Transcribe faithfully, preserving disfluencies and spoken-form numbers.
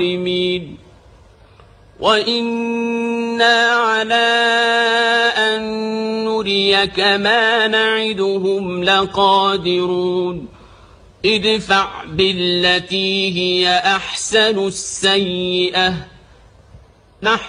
وإنا على أن نريك ما نعدهم لقادرون ادفع بالتي هي أحسن السيئة نحن